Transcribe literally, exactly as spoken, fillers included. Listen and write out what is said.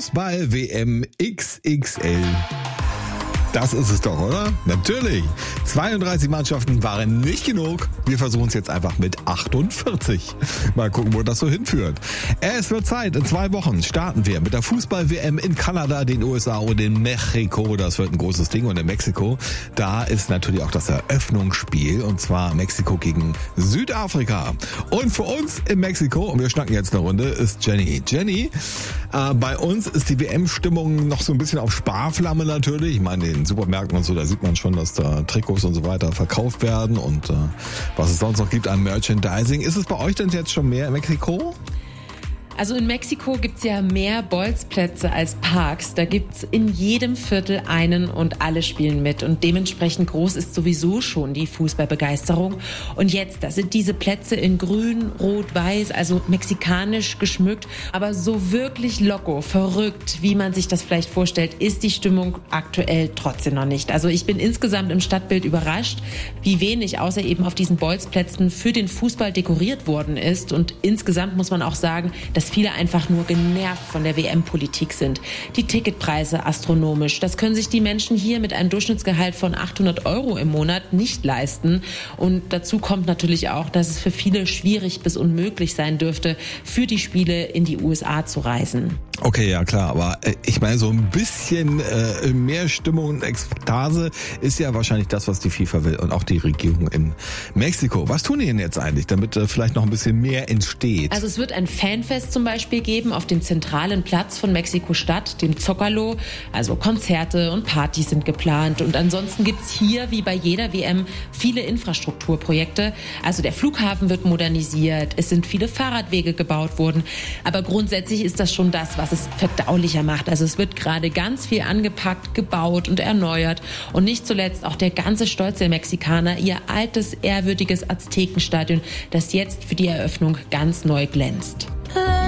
Fußball-W M X X L. Das ist es doch, oder? Natürlich. zweiunddreißig Mannschaften waren nicht genug. Wir versuchen es jetzt einfach mit achtundvierzig. Mal gucken, wo das so hinführt. Es wird Zeit. In zwei Wochen starten wir mit der Fußball-W M in Kanada, den U S A und in Mexiko. Das wird ein großes Ding. Und in Mexiko, da ist natürlich auch das Eröffnungsspiel. Und zwar Mexiko gegen Südafrika. Und für uns in Mexiko, und wir schnacken jetzt eine Runde, ist Jenny. Jenny, äh, bei uns ist die W M-Stimmung noch so ein bisschen auf Sparflamme natürlich. Ich meine, in Supermärkten und so, da sieht man schon, dass da Trikots und so weiter verkauft werden und äh, was es sonst noch gibt an Merchandising. Ist es bei euch denn jetzt schon mehr in Mexiko? Also in Mexiko gibt's ja mehr Bolzplätze als Parks. Da gibt's in jedem Viertel einen und alle spielen mit. Und dementsprechend groß ist sowieso schon die Fußballbegeisterung. Und jetzt, da sind diese Plätze in grün, rot, weiß, also mexikanisch geschmückt. Aber so wirklich loco, verrückt, wie man sich das vielleicht vorstellt, ist die Stimmung aktuell trotzdem noch nicht. Also ich bin insgesamt im Stadtbild überrascht, wie wenig außer eben auf diesen Bolzplätzen für den Fußball dekoriert worden ist. Und insgesamt muss man auch sagen, dass viele einfach nur genervt von der W M-Politik sind. Die Ticketpreise astronomisch. Das können sich die Menschen hier mit einem Durchschnittsgehalt von achthundert Euro im Monat nicht leisten. Und dazu kommt natürlich auch, dass es für viele schwierig bis unmöglich sein dürfte, für die Spiele in die U S A zu reisen. Okay, ja klar, aber äh, ich meine, so ein bisschen äh, mehr Stimmung und Ekstase ist ja wahrscheinlich das, was die FIFA will und auch die Regierung in Mexiko. Was tun die denn jetzt eigentlich, damit äh, vielleicht noch ein bisschen mehr entsteht? Also es wird ein Fanfest zum Beispiel geben auf dem zentralen Platz von Mexiko-Stadt, dem Zócalo. Also Konzerte und Partys sind geplant. Und ansonsten gibt's hier, wie bei jeder W M, viele Infrastrukturprojekte. Also der Flughafen wird modernisiert, es sind viele Fahrradwege gebaut worden. Aber grundsätzlich ist das schon das, was es verdaulicher macht. Also es wird gerade ganz viel angepackt, gebaut und erneuert. Und nicht zuletzt auch der ganze Stolz der Mexikaner, ihr altes, ehrwürdiges Aztekenstadion, das jetzt für die Eröffnung ganz neu glänzt.